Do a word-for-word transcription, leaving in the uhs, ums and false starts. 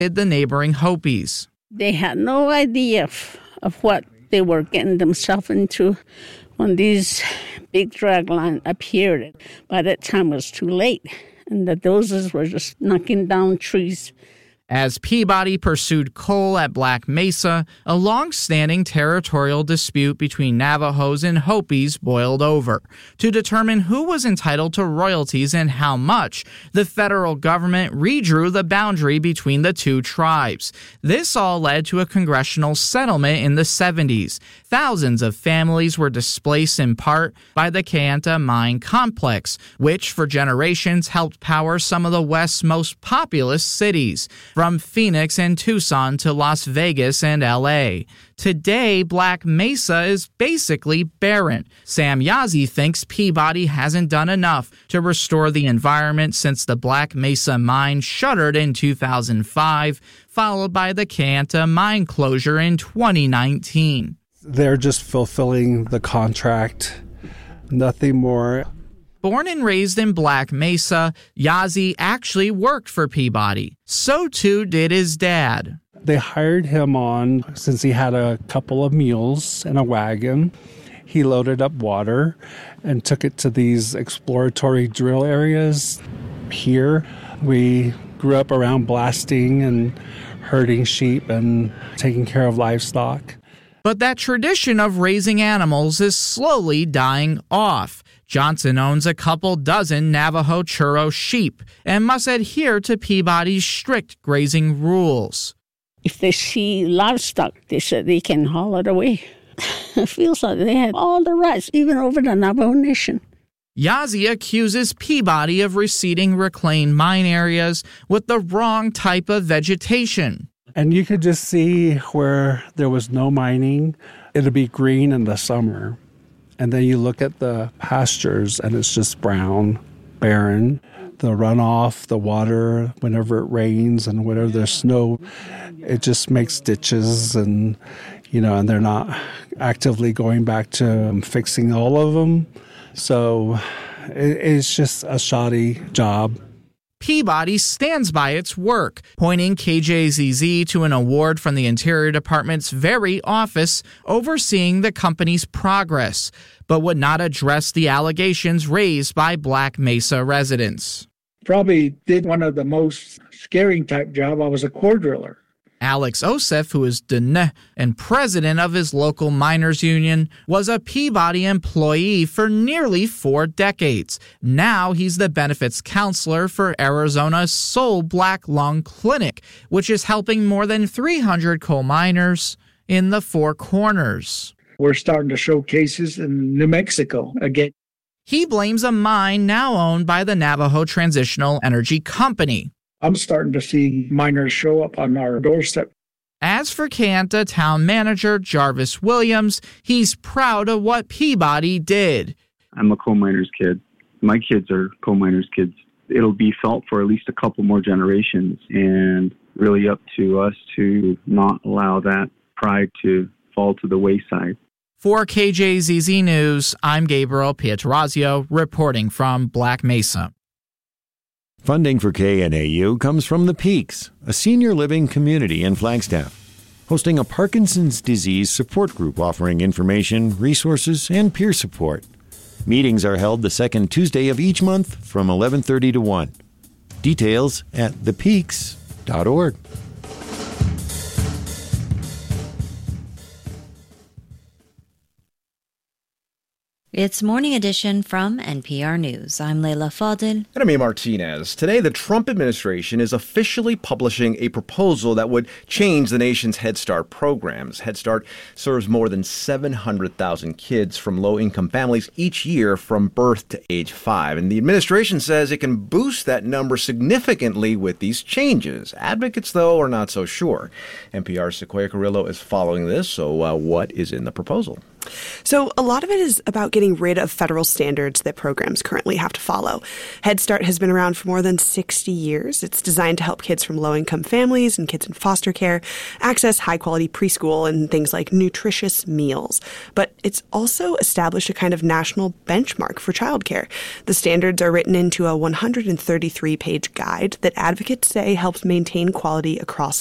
did the neighboring Hopis. They had no idea of, of what they were getting themselves into when these big drag line appeared. By that time, it was too late, and the dozers were just knocking down trees. As Peabody pursued coal at Black Mesa, a long-standing territorial dispute between Navajos and Hopis boiled over. To determine who was entitled to royalties and how much, the federal government redrew the boundary between the two tribes. This all led to a congressional settlement in the seventies. Thousands of families were displaced in part by the Kayenta mine complex, which for generations helped power some of the West's most populous cities, from Phoenix and Tucson to Las Vegas and L A. Today, Black Mesa is basically barren. Sam Yazzie thinks Peabody hasn't done enough to restore the environment since the Black Mesa mine shuttered in two thousand five, followed by the Kayenta mine closure in twenty nineteen. They're just fulfilling the contract, nothing more. Born and raised in Black Mesa, Yazzie actually worked for Peabody. So too did his dad. They hired him on since he had a couple of mules and a wagon. He loaded up water and took it to these exploratory drill areas. Here, we grew up around blasting and herding sheep and taking care of livestock. But that tradition of raising animals is slowly dying off. Johnson owns a couple dozen Navajo churro sheep and must adhere to Peabody's strict grazing rules. If they see livestock, they said they can haul it away. It feels like they had all the rights, even over the Navajo Nation. Yazzie accuses Peabody of reseeding reclaimed mine areas with the wrong type of vegetation. And you could just see where there was no mining, it'll be green in the summer. And then you look at the pastures and it's just brown, barren. The runoff, the water, whenever it rains and whenever there's snow, it just makes ditches and, you know, and they're not actively going back to fixing all of them. So it, it's just a shoddy job. Peabody stands by its work, pointing K J Z Z to an award from the Interior Department's very office overseeing the company's progress, but would not address the allegations raised by Black Mesa residents. Probably did one of the most scaring type job. I was a core driller. Alex Osef, who is Dene and president of his local miners union, was a Peabody employee for nearly four decades. Now he's the benefits counselor for Arizona's sole black lung clinic, which is helping more than three hundred coal miners in the Four Corners. We're starting to show cases in New Mexico again. He blames a mine now owned by the Navajo Transitional Energy Company. I'm starting to see miners show up on our doorstep. As for Kayenta town manager Jarvis Williams, he's proud of what Peabody did. I'm a coal miner's kid. My kids are coal miner's kids. It'll be felt for at least a couple more generations, and really up to us to not allow that pride to fall to the wayside. For K J Z Z News, I'm Gabriel Pietrorazio reporting from Black Mesa. Funding for K N A U comes from The Peaks, a senior living community in Flagstaff, hosting a Parkinson's disease support group offering information, resources, and peer support. Meetings are held the second Tuesday of each month from eleven thirty to one. Details at the peaks dot org. It's Morning Edition from N P R News. I'm Leila Fadel. And I'm A. Martinez. Today, the Trump administration is officially publishing a proposal that would change the nation's Head Start programs. Head Start serves more than seven hundred thousand kids from low-income families each year from birth to age five. And the administration says it can boost that number significantly with these changes. Advocates, though, are not so sure. N P R's Sequoia Carrillo is following this, so uh, what is in the proposal? So a lot of it is about getting rid of federal standards that programs currently have to follow. Head Start has been around for more than sixty years. It's designed to help kids from low-income families and kids in foster care access high-quality preschool and things like nutritious meals. But it's also established a kind of national benchmark for childcare. The standards are written into a one hundred thirty-three page guide that advocates say helps maintain quality across